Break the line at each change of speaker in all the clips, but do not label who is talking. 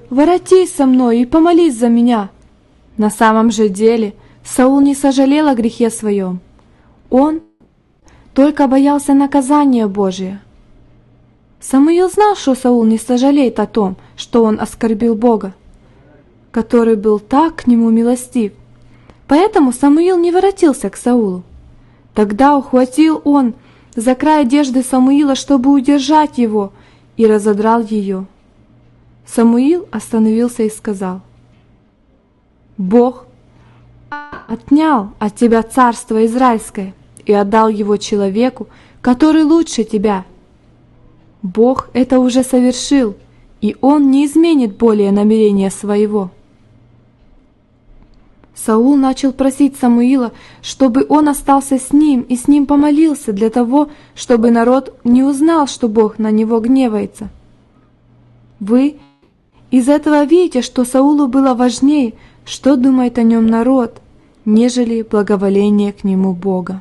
воротись со мной и помолись за меня». На самом же деле Саул не сожалел о грехе своем. Он только боялся наказания Божия. Самуил знал, что Саул не сожалеет о том, что он оскорбил Бога, который был так к нему милостив. Поэтому Самуил не воротился к Саулу. Тогда ухватил он за край одежды Самуила, чтобы удержать его, и разодрал ее. Самуил остановился и сказал: «Бог отнял от тебя царство израильское и отдал его человеку, который лучше тебя. Бог это уже совершил, и он не изменит более намерения своего». Саул начал просить Самуила, чтобы он остался с ним и с ним помолился для того, чтобы народ не узнал, что Бог на него гневается. Вы из этого видите, что Саулу было важнее, что думает о нем народ, нежели благоволение к нему Бога.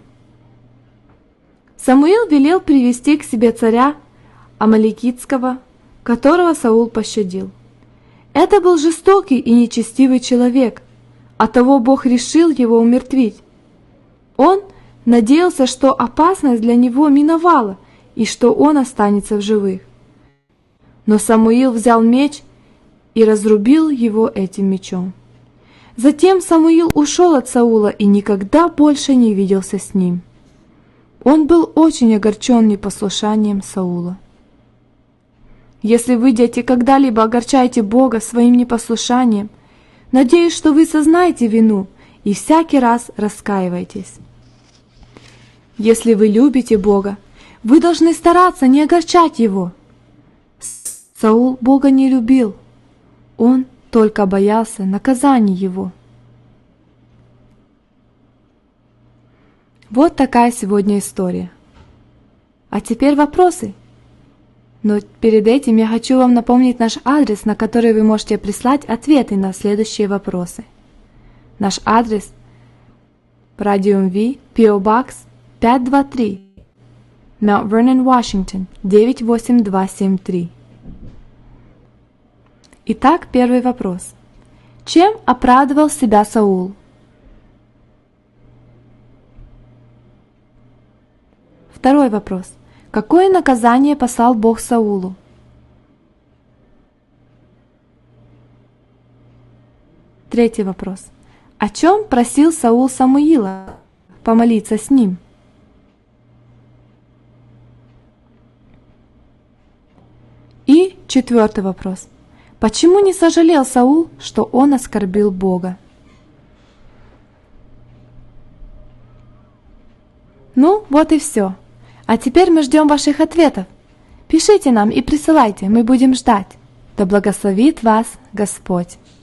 Самуил велел привести к себе царя Амаликитского, которого Саул пощадил. Это был жестокий и нечестивый человек, оттого Бог решил его умертвить. Он надеялся, что опасность для него миновала и что он останется в живых. Но Самуил взял меч и разрубил его этим мечом. Затем Самуил ушел от Саула и никогда больше не виделся с ним. Он был очень огорчен непослушанием Саула. Если вы, дети, когда-либо огорчаете Бога своим непослушанием, надеюсь, что вы сознаете вину и всякий раз раскаиваетесь. Если вы любите Бога, вы должны стараться не огорчать Его. Саул Бога не любил, он только боялся наказания Его. Вот такая сегодня история. А теперь вопросы. Но перед этим я хочу вам напомнить наш адрес, на который вы можете прислать ответы на следующие вопросы. Наш адрес – Radio MV, P.O. Box 523, Mount Vernon, Washington, 98273. Итак, первый вопрос. Чем оправдывал себя Саул? Второй вопрос. Какое наказание послал Бог Саулу? Третий вопрос. О чем просил Саул Самуила помолиться с ним? И четвертый вопрос. Почему не сожалел Саул, что он оскорбил Бога? Ну, вот и все. А теперь мы ждем ваших ответов. Пишите нам и присылайте, мы будем ждать. Да благословит вас Господь!